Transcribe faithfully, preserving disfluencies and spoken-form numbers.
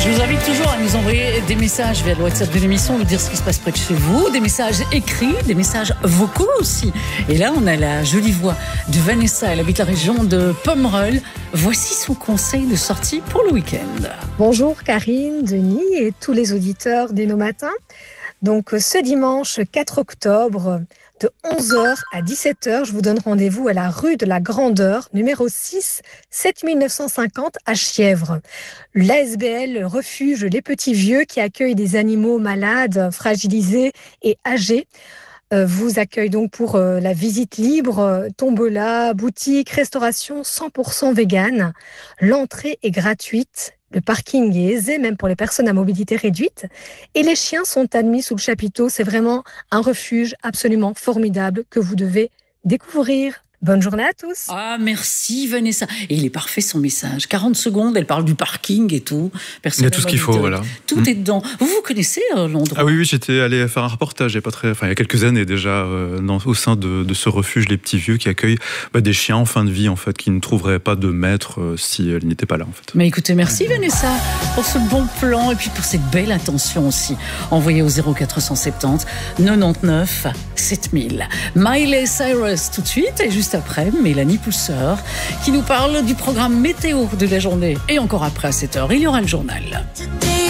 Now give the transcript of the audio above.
Je vous invite toujours à nous envoyer des messages via le WhatsApp de l'émission, nous dire ce qui se passe près de chez vous, des messages écrits, des messages vocaux aussi. Et là, on a la jolie voix de Vanessa, elle habite la région de Pomerol. Voici son conseil de sortie pour le week-end. Bonjour Karine, Denis et tous les auditeurs d'Eno Matin. Donc ce dimanche quatre octobre, de onze heures à dix-sept heures, je vous donne rendez-vous à la rue de la Grandeur, numéro six, sept mille neuf cent cinquante à Chièvres. L'A S B L Refuge Les Petits Vieux, qui accueille des animaux malades, fragilisés et âgés, euh, vous accueille donc pour euh, la visite libre, euh, tombola, boutique, restauration cent pour cent vegan. L'entrée est gratuite. Le parking est aisé, même pour les personnes à mobilité réduite. Et les chiens sont admis sous le chapiteau. C'est vraiment un refuge absolument formidable que vous devez découvrir. Bonne journée à tous. Ah, merci Vanessa. Et il est parfait son message. quarante secondes, elle parle du parking et tout. Il y a tout ce qu'il faut, voilà. Tout mmh. est dedans. Vous, vous connaissez euh, l'endroit ? Ah oui, oui, j'étais allé faire un reportage il y a, pas très, enfin, il y a quelques années déjà euh, dans, au sein de, de ce refuge Les Petits Vieux qui accueille bah, des chiens en fin de vie en fait, qui ne trouveraient pas de maître euh, si elles n'étaient pas là en fait. Mais écoutez, merci Vanessa pour ce bon plan et puis pour cette belle intention aussi. Envoyez au zéro quatre cent soixante-dix quatre-vingt-neuf sept mille. Miley Cyrus tout de suite et juste après, Mélanie Pousseur qui nous parle du programme météo de la journée. Et encore après à sept heures, il y aura le journal.